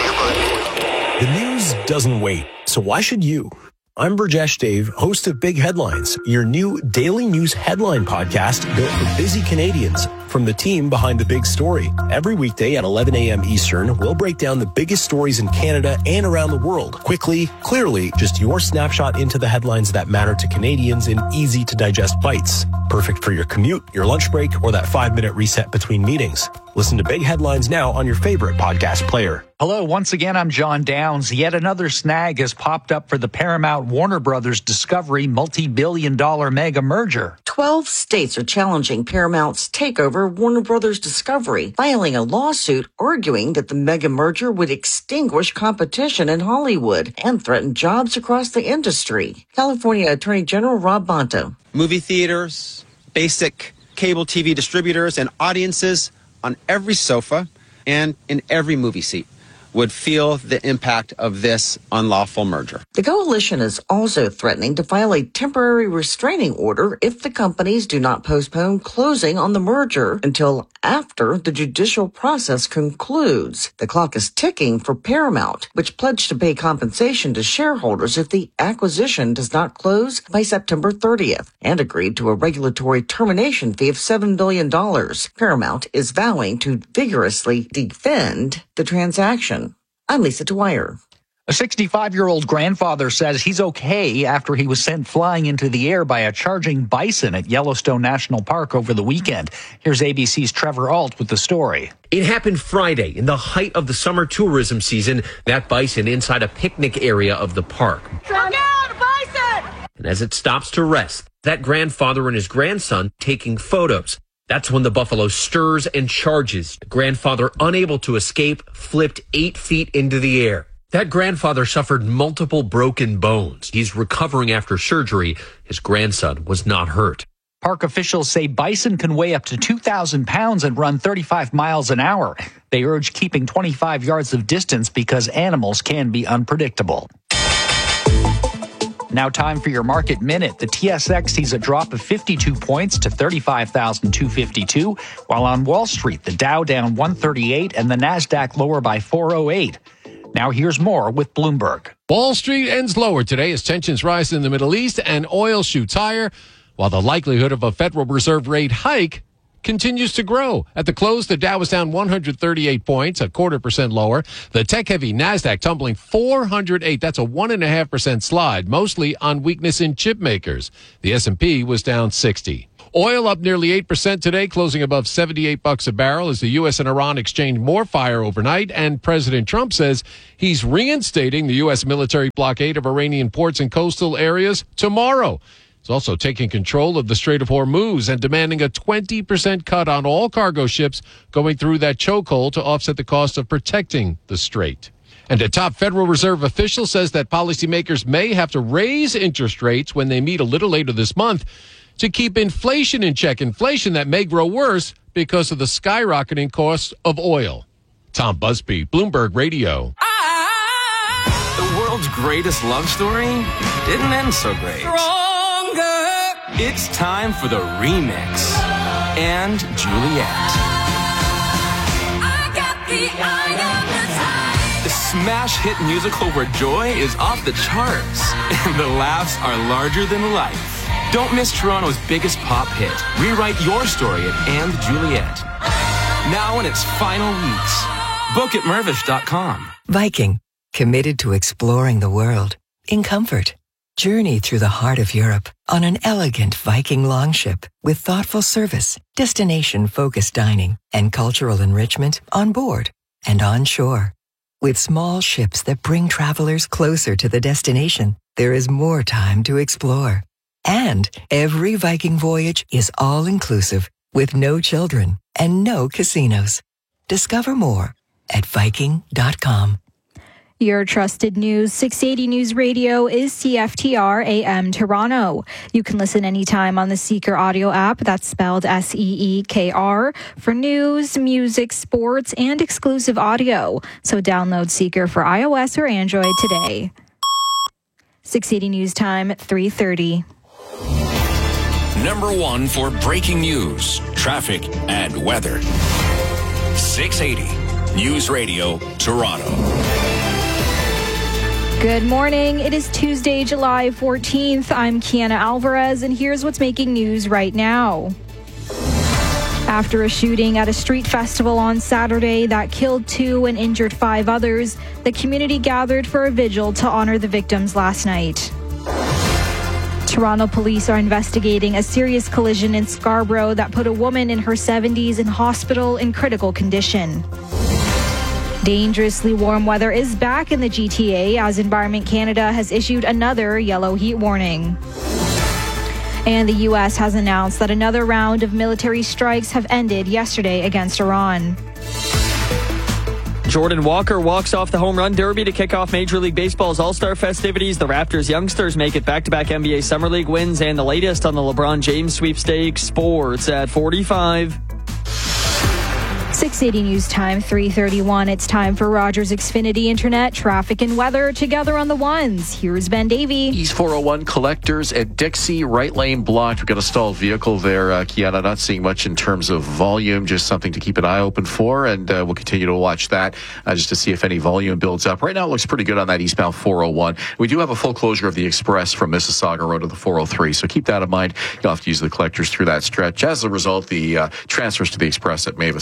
The news doesn't wait, so why should you? I'm Burjesh Dave, host of Big Headlines, your new daily news headline podcast built for busy Canadians. From the team behind the big story. Every weekday at eleven a.m. Eastern, we'll break down the biggest stories in Canada and around the world. Quickly, clearly, just your snapshot into the headlines that matter to Canadians in easy-to-digest bites. Perfect for your commute, your lunch break, or that five-minute reset between meetings. Listen to Big Headlines now on your favorite podcast player. Hello, once again, I'm John Downs. Yet another snag has popped up for the Paramount Warner Brothers Discovery multi-billion dollar mega merger. Twelve states are challenging Paramount's takeover Warner Brothers Discovery, filing a lawsuit arguing that the mega merger would extinguish competition in Hollywood and threaten jobs across the industry. California Attorney General Rob Bonta. Movie theaters, basic cable T V distributors, and audiences on every sofa and in every movie seat would feel the impact of this unlawful merger. The coalition is also threatening to file a temporary restraining order if the companies do not postpone closing on the merger until after the judicial process concludes. The clock is ticking for Paramount, which pledged to pay compensation to shareholders if the acquisition does not close by September thirtieth, and agreed to a regulatory termination fee of seven billion dollars. Paramount is vowing to vigorously defend the transaction. I'm Lisa Dwyer. A sixty-five-year-old grandfather says he's okay after he was sent flying into the air by a charging bison at Yellowstone National Park over the weekend. Here's A B C's Trevor Alt with the story. It happened Friday in the height of the summer tourism season, that bison inside a picnic area of the park. Look out, bison! And as it stops to rest, that grandfather and his grandson taking photos. That's when the buffalo stirs and charges. The grandfather, unable to escape, flipped eight feet into the air. That grandfather suffered multiple broken bones. He's recovering after surgery. His grandson was not hurt. Park officials say bison can weigh up to two thousand pounds and run thirty-five miles an hour. They urge keeping twenty-five yards of distance because animals can be unpredictable. Now time for your market minute. The T S X sees a drop of fifty-two points to thirty-five thousand two hundred fifty-two, while on Wall Street, the Dow down one thirty-eight and the Nasdaq lower by four oh eight. Now here's more with Bloomberg. Wall Street ends lower today as tensions rise in the Middle East and oil shoots higher, while the likelihood of a Federal Reserve rate hike continues to grow. At the close, the Dow was down one hundred thirty-eight points, a quarter percent lower. The tech-heavy Nasdaq tumbling four hundred eight. That's a one point five percent slide, mostly on weakness in chip makers. The S and P was down sixty. Oil up nearly eight percent today, closing above seventy-eight bucks a barrel as the U S and Iran exchanged more fire overnight, and President Trump says he's reinstating the U S military blockade of Iranian ports and coastal areas tomorrow. He's also taking control of the Strait of Hormuz and demanding a twenty percent cut on all cargo ships going through that chokehold to offset the cost of protecting the strait. And a top Federal Reserve official says that policymakers may have to raise interest rates when they meet a little later this month to keep inflation in check, inflation that may grow worse because of the skyrocketing cost of oil. Tom Busby, Bloomberg Radio. The world's greatest love story didn't end so great. It's time for the remix. And Juliet. I got the eye of the time. The smash hit musical where joy is off the charts and the laughs are larger than life. Don't miss Toronto's biggest pop hit. Rewrite your story at And Juliet. Now in its final weeks. Book at Mervish dot com. Viking, committed to exploring the world in comfort. Journey through the heart of Europe on an elegant Viking longship with thoughtful service, destination-focused dining, and cultural enrichment on board and on shore. With small ships that bring travelers closer to the destination, there is more time to explore. And every Viking voyage is all-inclusive with no children and no casinos. Discover more at Viking dot com. Your trusted news, six eighty News Radio is C F T R A M Toronto. You can listen anytime on the Seeker audio app, that's spelled S E E K R, for news, music, sports, and exclusive audio. So download Seeker for iOS or Android today. six eighty News Time, three thirty. Number one for breaking news, traffic, and weather. six eighty News Radio, Toronto. Good morning. It is Tuesday, July fourteenth. I'm Kiana Alvarez, and here's what's making news right now. After a shooting at a street festival on Saturday that killed two and injured five others, the community gathered for a vigil to honor the victims last night. Toronto police are investigating a serious collision in Scarborough that put a woman in her seventies in hospital in critical condition. Dangerously warm weather is back in the G T A as Environment Canada has issued another yellow heat warning. And the U S has announced that another round of military strikes have ended yesterday against Iran. Jordan Walker walks off the home run derby to kick off Major League Baseball's All-Star festivities. The Raptors youngsters make it back-to-back N B A Summer League wins, and the latest on the LeBron James sweepstakes. Sports at forty-five. six eighty News Time, three thirty-one. It's time for Rogers Xfinity Internet, traffic and weather together on the ones. Here's Ben Davey. East four oh one collectors at Dixie, right lane blocked. We've got a stalled vehicle there, uh, Kiana. Not seeing much in terms of volume, just something to keep an eye open for, and uh, we'll continue to watch that uh, just to see if any volume builds up. Right now, it looks pretty good on that eastbound four oh one. We do have a full closure of the express from Mississauga Road to the four oh three, so keep that in mind. You'll have to use the collectors through that stretch. As a result, the uh, transfers to the express at Mavis, of course, are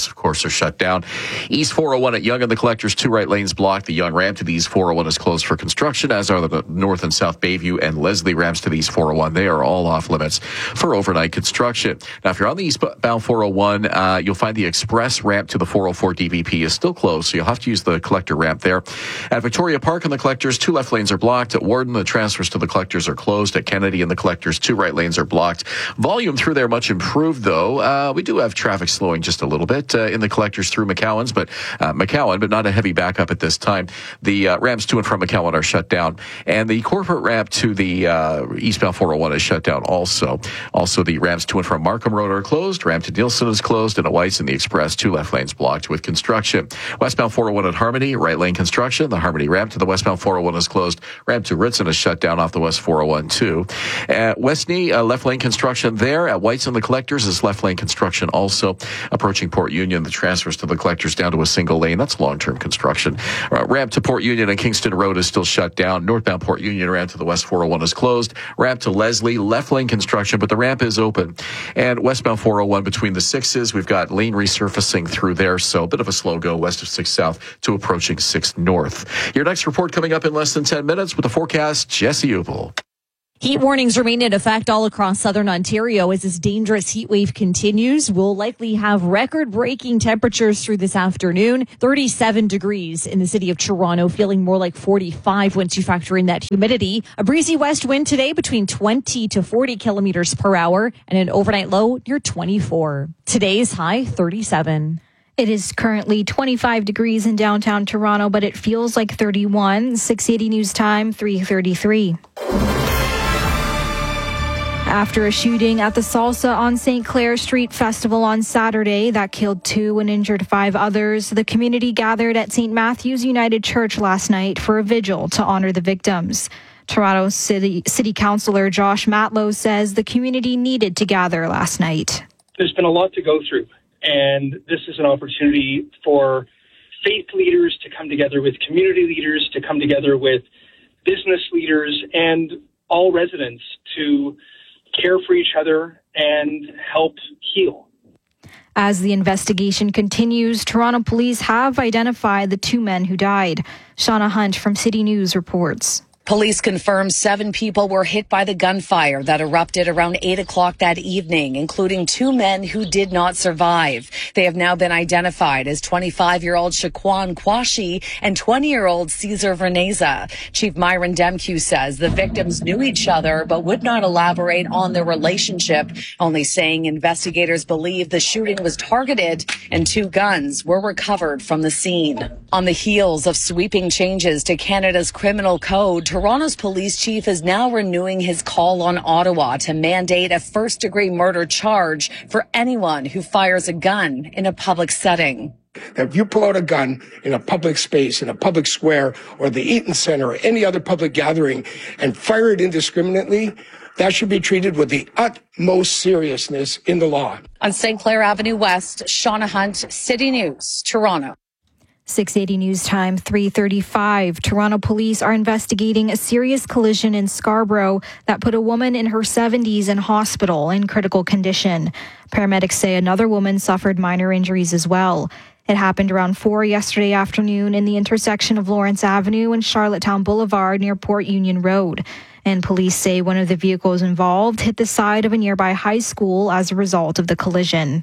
are shut down. East four oh one at Yonge and the Collectors, two right lanes blocked. The Yonge ramp to the East four oh one is closed for construction, as are the North and South Bayview and Leslie ramps to the East four oh one. They are all off limits for overnight construction. Now, if you're on the eastbound four oh one, uh, you'll find the express ramp to the four oh four D V P is still closed, so you'll have to use the Collector ramp there. At Victoria Park and the Collectors, two left lanes are blocked. At Warden, the transfers to the Collectors are closed. At Kennedy and the Collectors, two right lanes are blocked. Volume through there much improved, though. Uh, we do have traffic slowing just a little bit uh, in the Collectors through McCowan's, but uh, McCowan, but not a heavy backup at this time. The uh, ramps to and from McCowan are shut down, and the corporate ramp to the uh, eastbound four oh one is shut down also. Also, the ramps to and from Markham Road are closed. Ramp to Nielsen is closed, and at White's and the Express, two left lanes blocked with construction. Westbound four oh one at Harmony, right lane construction. The Harmony ramp to the westbound four oh one is closed. Ramp to Ritson is shut down off the West four oh one too. At Westney, uh, left lane construction there. At White's and the Collectors is left lane construction also. Approaching Port Union, the transfers to the Collectors down to a single lane. That's long-term construction. Uh, ramp to Port Union and Kingston Road is still shut down. Northbound Port Union ramp to the West four oh one is closed. Ramp to Leslie, left lane construction, but the ramp is open. And westbound four oh one between the sixes, we've got lane resurfacing through there, so a bit of a slow go west of six South to approaching six North. Your next report coming up in less than ten minutes with the forecast, Jesse Upel. Heat warnings remain in effect all across southern Ontario as this dangerous heat wave continues. We'll likely have record-breaking temperatures through this afternoon. thirty-seven degrees in the city of Toronto, feeling more like forty-five once you factor in that humidity. A breezy west wind today between twenty to forty kilometers per hour and an overnight low near twenty-four. Today's high, thirty-seven. It is currently twenty-five degrees in downtown Toronto, but it feels like thirty-one. six eighty News Time, three thirty-three. After a shooting at the Salsa on Saint Clair Street Festival on Saturday that killed two and injured five others, the community gathered at Saint Matthew's United Church last night for a vigil to honor the victims. Toronto City, City Councillor Josh Matlow says the community needed to gather last night. There's been a lot to go through, and this is an opportunity for faith leaders to come together with community leaders, to come together with business leaders, and all residents to care for each other and help heal. As the investigation continues, Toronto police have identified the two men who died. Shauna Hunt from City News reports. Police confirm seven people were hit by the gunfire that erupted around eight o'clock that evening, including two men who did not survive. They have now been identified as twenty-five-year-old Shaquan Kwashi and twenty-year-old Cesar Verneza. Chief Myron Demkew says the victims knew each other but would not elaborate on their relationship, only saying investigators believe the shooting was targeted and two guns were recovered from the scene. On the heels of sweeping changes to Canada's criminal code, Toronto's police chief is now renewing his call on Ottawa to mandate a first-degree murder charge for anyone who fires a gun in a public setting. If you pull out a gun in a public space, in a public square, or the Eaton Centre, or any other public gathering, and fire it indiscriminately, that should be treated with the utmost seriousness in the law. On Saint Clair Avenue West, Shauna Hunt, City News, Toronto. six eighty News Time, three thirty-five. Toronto police are investigating a serious collision in Scarborough that put a woman in her seventies in hospital in critical condition. Paramedics say another woman suffered minor injuries as well. It happened around four yesterday afternoon in the intersection of Lawrence Avenue and Charlottetown Boulevard near Port Union Road. And police say one of the vehicles involved hit the side of a nearby high school as a result of the collision.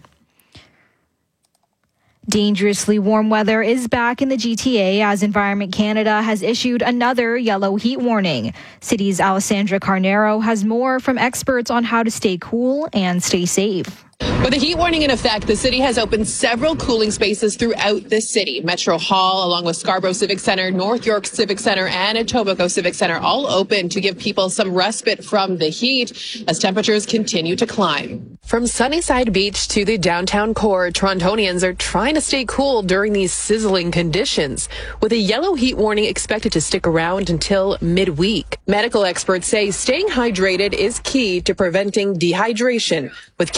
Dangerously warm weather is back in the G T A as Environment Canada has issued another yellow heat warning. City's Alessandra Carnero has more from experts on how to stay cool and stay safe. With the heat warning in effect, the city has opened several cooling spaces throughout the city. Metro Hall, along with Scarborough Civic Center, North York Civic Center, and Etobicoke Civic Center, all open to give people some respite from the heat as temperatures continue to climb. From Sunnyside Beach to the downtown core, Torontonians are trying to stay cool during these sizzling conditions, with a yellow heat warning expected to stick around until midweek. Medical experts say staying hydrated is key to preventing dehydration, with cases rising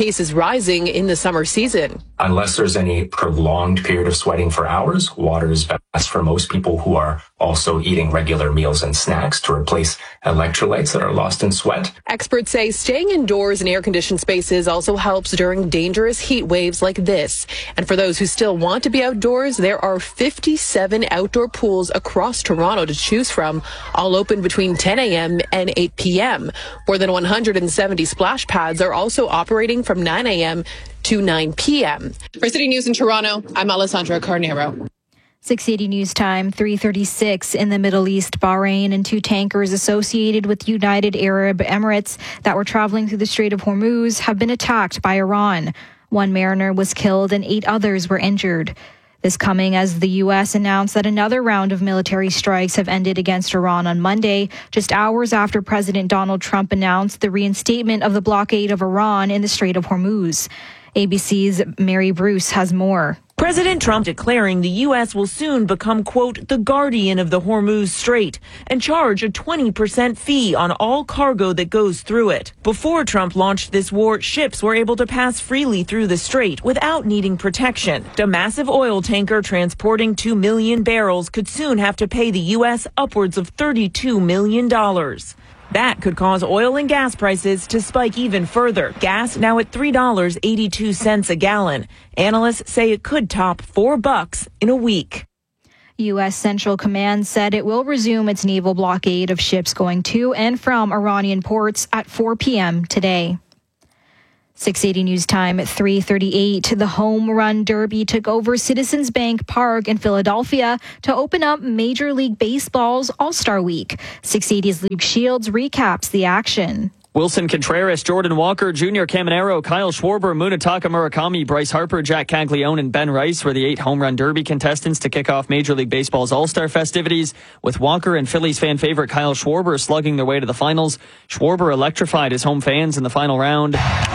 rising in the summer season. Unless there's any prolonged period of sweating for hours, water is best for most people who are also eating regular meals and snacks to replace electrolytes that are lost in sweat. Experts say staying indoors in air-conditioned spaces also helps during dangerous heat waves like this. And for those who still want to be outdoors, there are fifty-seven outdoor pools across Toronto to choose from, all open between ten a.m. and eight p.m. More than one hundred seventy splash pads are also operating from nine a.m. to nine p.m. For City News in Toronto, I'm Alessandra Carnero. six eighty News Time, three thirty-six in the Middle East. Bahrain and two tankers associated with United Arab Emirates that were traveling through the Strait of Hormuz have been attacked by Iran. One mariner was killed and eight others were injured. This coming as the U S announced that another round of military strikes have ended against Iran on Monday, just hours after President Donald Trump announced the reinstatement of the blockade of Iran in the Strait of Hormuz. A B C's Mary Bruce has more. President Trump declaring the U S will soon become, quote, the guardian of the Hormuz Strait and charge a twenty percent fee on all cargo that goes through it. Before Trump launched this war, ships were able to pass freely through the strait without needing protection. A massive oil tanker transporting two million barrels could soon have to pay the U S upwards of thirty-two million dollars. That could cause oil and gas prices to spike even further. Gas now at three dollars and eighty-two cents a gallon. Analysts say it could top four bucks in a week. U S Central Command said it will resume its naval blockade of ships going to and from Iranian ports at four p.m. today. six eighty News Time at three thirty-eight. The Home Run Derby took over Citizens Bank Park in Philadelphia to open up Major League Baseball's All-Star Week. six eighty's Luke Shields recaps the action. Wilson Contreras, Jordan Walker, Junior Caminero, Kyle Schwarber, Munetaka Murakami, Bryce Harper, Jack Caglione, and Ben Rice were the eight Home Run Derby contestants to kick off Major League Baseball's All-Star festivities, with Walker and Phillies fan favorite Kyle Schwarber slugging their way to the finals. Schwarber electrified his home fans in the final round.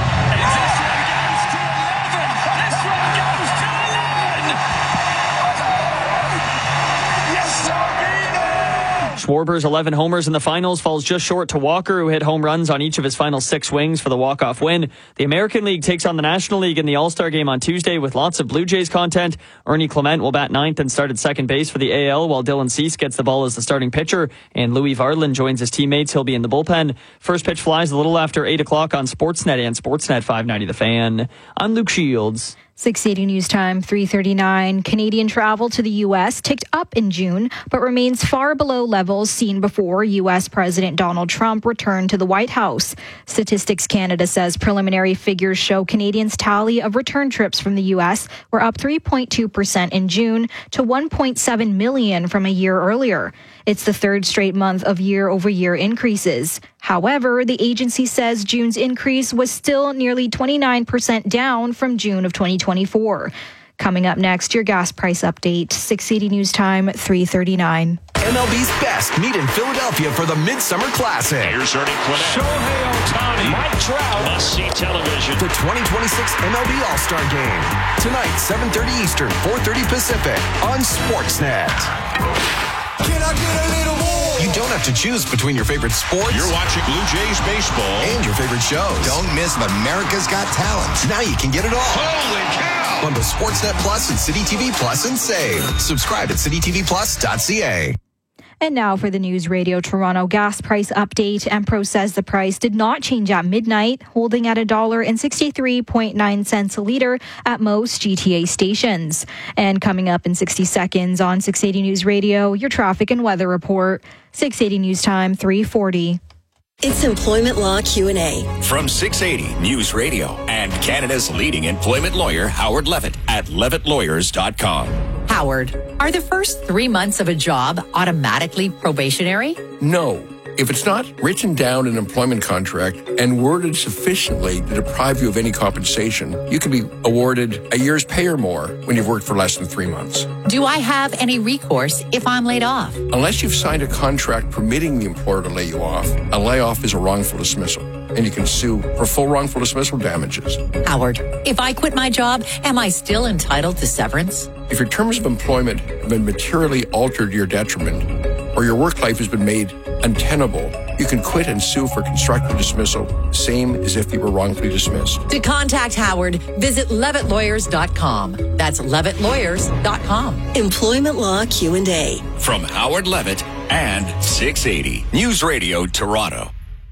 Schwarber's eleven homers in the finals falls just short to Walker, who hit home runs on each of his final six swings for the walk-off win. The American League takes on the National League in the All-Star game on Tuesday with lots of Blue Jays content. Ernie Clement will bat ninth and start at second base for the A L, while Dylan Cease gets the ball as the starting pitcher, and Louis Varland joins his teammates. He'll be in the bullpen. First pitch flies a little after eight o'clock on Sportsnet and Sportsnet five ninety The Fan. I'm Luke Shields. six eighty News Time, three thirty-nine. Canadian travel to the U S ticked up in June, but remains far below levels seen before U S President Donald Trump returned to the White House. Statistics Canada says preliminary figures show Canadians' tally of return trips from the U S were up three point two percent in June to one point seven million from a year earlier. It's the third straight month of year-over-year increases. However, the agency says June's increase was still nearly twenty-nine percent down from June of twenty twenty-four. Coming up next, your gas price update. six eighty News Time, three thirty-nine. M L B's best meet in Philadelphia for the Midsummer Classic. Here's Ernie Quinnett. Shohei Ohtani. Mike Trout. Must-see television. The twenty twenty-six M L B All-Star Game. Tonight, seven thirty Eastern, four thirty Pacific on Sportsnet. Can I get a little more? You don't have to choose between your favorite sports. You're watching Blue Jays baseball. And your favorite shows. Don't miss America's Got Talent. Now you can get it all. Holy cow! On the Sportsnet Plus and City T V Plus and save. Subscribe at city t v plus dot c a. And now for the News Radio Toronto gas price update. Empro says the price did not change at midnight, holding at one dollar and sixty-three point nine cents a litre at most G T A stations. And coming up in sixty seconds on six eighty News Radio, your traffic and weather report. six eighty News Time, three forty. It's Employment Law Q and A. From six eighty News Radio and Canada's leading employment lawyer, Howard Levitt at levitt lawyers dot com. Howard, are the first three months of a job automatically probationary? No. If it's not written down in an employment contract and worded sufficiently to deprive you of any compensation, you can be awarded a year's pay or more when you've worked for less than three months. Do I have any recourse if I'm laid off? Unless you've signed a contract permitting the employer to lay you off, a layoff is a wrongful dismissal, and you can sue for full wrongful dismissal damages. Howard, if I quit my job, am I still entitled to severance? If your terms of employment have been materially altered to your detriment, or your work life has been made untenable, You can quit and sue for constructive dismissal, same as if you were wrongfully dismissed. To contact Howard, visit levitt lawyers dot com. That's levitt lawyers dot com. Employment Law Q and A. From Howard Levitt and six eighty News Radio Toronto.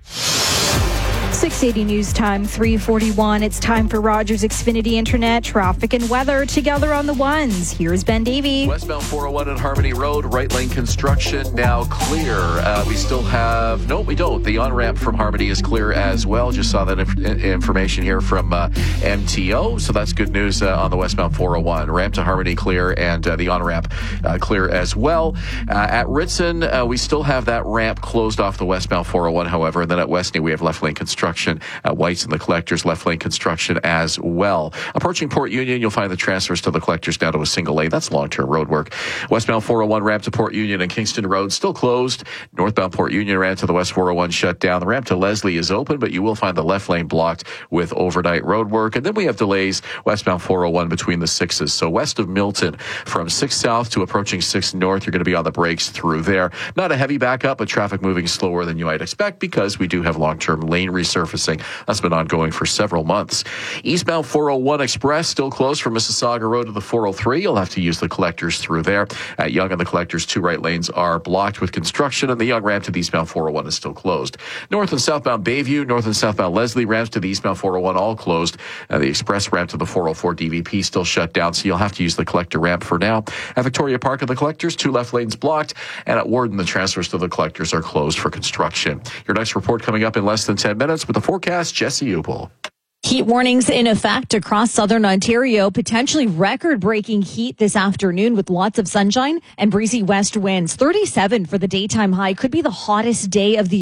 six eighty News Time, three forty-one. It's time for Rogers Xfinity Internet, traffic and weather together on the ones. Here's Ben Davey. Westbound four oh one at Harmony Road, right lane construction now clear. Uh, we still have, no, we don't. The on-ramp from Harmony is clear as well. Just saw that inf- information here from uh, M T O. So that's good news uh, on the westbound four oh one. Ramp to Harmony clear and uh, the on-ramp uh, clear as well. Uh, at Ritson, uh, we still have that ramp closed off the westbound four oh one, however. And then at Westney, we have left lane construction. At White's and the Collectors, left lane construction as well. Approaching Port Union, you'll find the transfers to the Collectors down to a single lane. That's long-term road work. Westbound four oh one ramp to Port Union and Kingston Road still closed. Northbound Port Union ramp to the West four oh one shut down. The ramp to Leslie is open, but you will find the left lane blocked with overnight road work. And then we have delays westbound four oh one between the sixes. So west of Milton, from six south to approaching six north, you're going to be on the brakes through there. Not a heavy backup, but traffic moving slower than you might expect because we do have long-term lane resurfacing. That's been ongoing for several months. Eastbound four oh one Express still closed from Mississauga Road to the four oh three. You'll have to use the Collectors through there. At Yonge and the Collectors, two right lanes are blocked with construction, and the Yonge ramp to the eastbound four oh one is still closed. North and southbound Bayview, north and southbound Leslie ramps to the eastbound four oh one all closed. Uh, the Express ramp to the four oh four D V P still shut down, so you'll have to use the Collector ramp for now. At Victoria Park and the Collectors, two left lanes blocked, and at Warden, the transfers to the Collectors are closed for construction. Your next report coming up in less than ten minutes with the forecast, Jesse Upel. Heat warnings in effect across southern Ontario. Potentially record-breaking heat this afternoon with lots of sunshine and breezy west winds. thirty-seven for the daytime high. Could be the hottest day of the